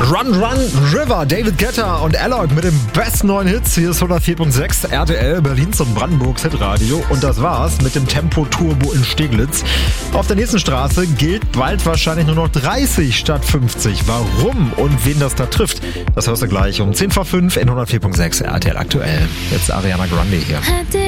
Run River, David Guetta und Alok mit dem besten neuen Hits. Hier ist 104.6 RTL, Berlins und Brandenburgs Hitradio. Und das war's mit dem Tempo-Turbo in Steglitz. Auf der nächsten Straße gilt bald wahrscheinlich nur noch 30 statt 50. Warum und wen das da trifft, das hörst du gleich um 10 vor 5 in 104.6 RTL aktuell. Jetzt Ariana Grande hier.